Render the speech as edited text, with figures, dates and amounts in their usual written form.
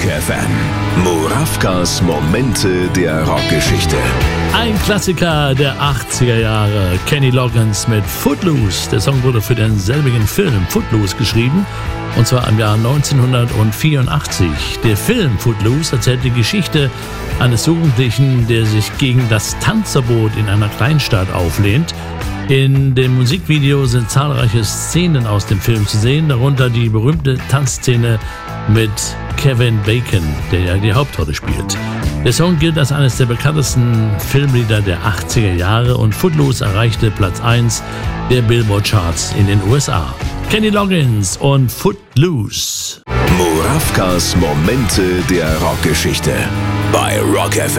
Rock FM. Murawkas Momente der Rockgeschichte. Ein Klassiker der 80er Jahre, Kenny Loggins mit Footloose. Der Song wurde für denselbigen Film Footloose geschrieben, und zwar im Jahr 1984. Der Film Footloose erzählt die Geschichte eines Jugendlichen, der sich gegen das Tanzverbot in einer Kleinstadt auflehnt. In dem Musikvideo sind zahlreiche Szenen aus dem Film zu sehen, darunter die berühmte Tanzszene mit Kevin Bacon, der ja die Hauptrolle spielt. Der Song gilt als eines der bekanntesten Filmlieder der 80er Jahre und Footloose erreichte Platz 1 der Billboard-Charts in den USA. Kenny Loggins und Footloose. Murawkas Momente der Rockgeschichte bei Rock FM.